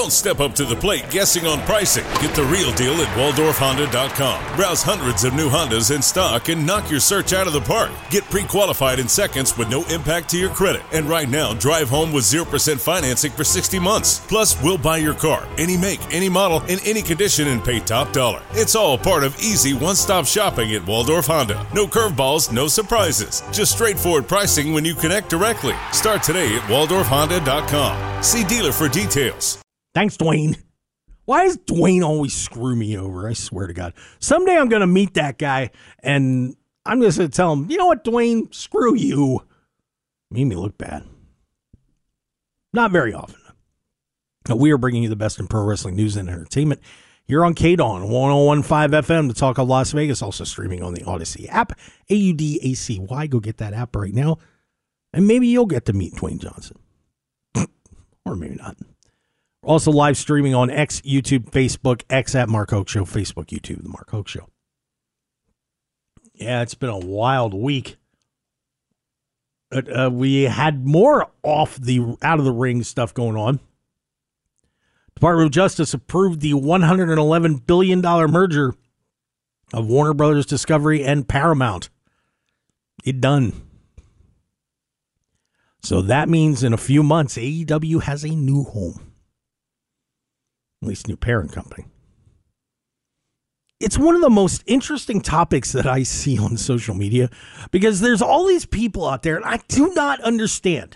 Don't step up to the plate guessing on pricing. Get the real deal at WaldorfHonda.com. Browse hundreds of new Hondas in stock and knock your search out of the park. Get pre-qualified in seconds with no impact to your credit. And right now, drive home with 0% financing for 60 months. Plus, we'll buy your car, any make, any model, in any condition, and pay top dollar. It's all part of easy one-stop shopping at Waldorf Honda. No curveballs, no surprises. Just straightforward pricing when you connect directly. Start today at WaldorfHonda.com. See dealer for details. Thanks, Dwayne. Why does Dwayne always screw me over? I swear to God. Someday I'm going to meet that guy, and I'm just going to tell him, you know what, Dwayne? Screw you. Made me look bad. Not very often. We are bringing you the best in pro wrestling news and entertainment here on KDAWN 101.5 FM, the talk of Las Vegas, also streaming on the Odyssey app, AUDACY. Go get that app right now, and maybe you'll get to meet Dwayne Johnson. Or maybe not. Also live streaming on X, YouTube, Facebook, X at Mark Hoke Show, Facebook, YouTube, The Mark Hoke Show. Yeah, it's been a wild week. We had more out of the ring stuff going on. Department of Justice approved the $111 billion merger of Warner Brothers Discovery and Paramount. It done. So that means in a few months, AEW has a new home. At least new parent company. It's one of the most interesting topics that I see on social media because there's all these people out there and I do not understand.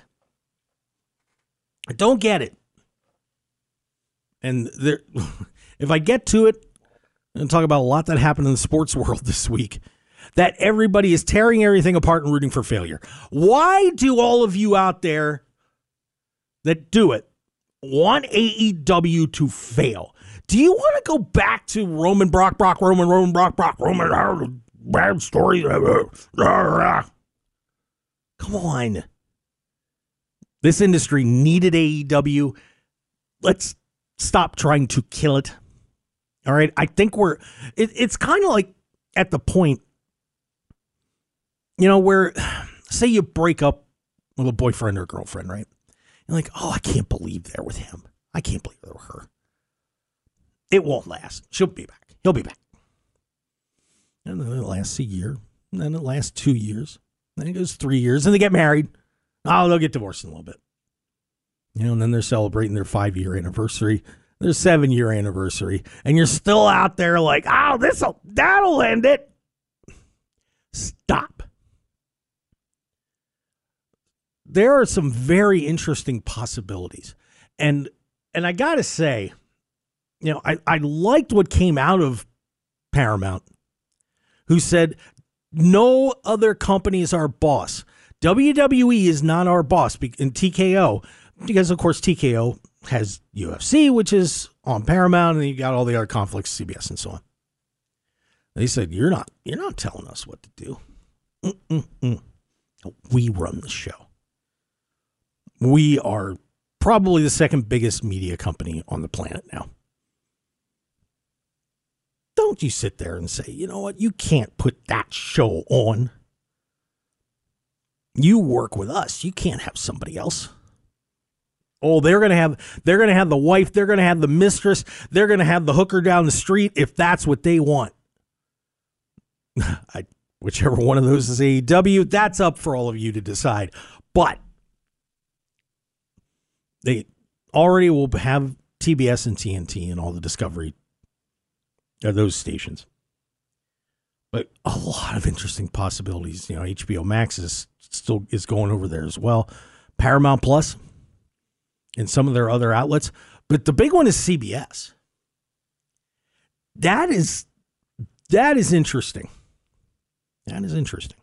I don't get it. And if I get to it, I'm going to talk about a lot that happened in the sports world this week. That everybody is tearing everything apart and rooting for failure. Why do all of you out there that do it want AEW to fail? Do you want to go back to Roman, Brock, Roman, Brock, Roman, bad story? Come on. This industry needed AEW. Let's stop trying to kill it. All right. I think it's kind of like at the point, where say you break up with a boyfriend or girlfriend, right? You're like, oh, I can't believe they're with him. I can't believe they're with her. It won't last. She'll be back. He'll be back. And then it lasts a year. And then it lasts 2 years. Then it goes 3 years. And they get married. Oh, they'll get divorced in a little bit. And then they're celebrating their 5-year anniversary, their 7-year anniversary. And you're still out there like, oh, that'll end it. Stop. There are some very interesting possibilities. And I got to say, I liked what came out of Paramount, who said, no other company is our boss. WWE is not our boss in TKO, because, of course, TKO has UFC, which is on Paramount, and you got all the other conflicts, CBS and so on. They said, you're not telling us what to do. We run the show. We are probably the second biggest media company on the planet now. Don't you sit there and say, you know what, you can't put that show on. You work with us. You can't have somebody else. Oh, they're going to have the wife, they're going to have the mistress, they're going to have the hooker down the street if that's what they want. Whichever one of those is AEW, that's up for all of you to decide. But they already will have TBS and TNT and all the Discovery, those stations. But a lot of interesting possibilities. HBO Max is going over there as well. Paramount Plus and some of their other outlets. But the big one is CBS. That is interesting. That is interesting.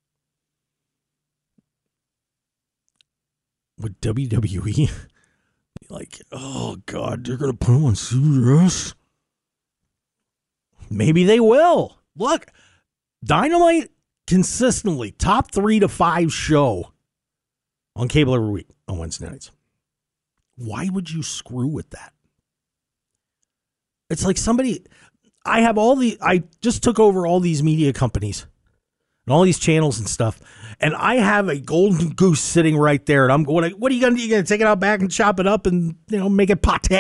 With WWE, like, oh God, they're going to put them on CBS? Maybe they will. Look, Dynamite consistently top 3 to 5 show on cable every week on Wednesday nights. Why would you screw with that? It's like I just took over all these media companies and all these channels and stuff, and I have a golden goose sitting right there, and I'm going, what are you going to do? You going to take it out back and chop it up and, make it pate?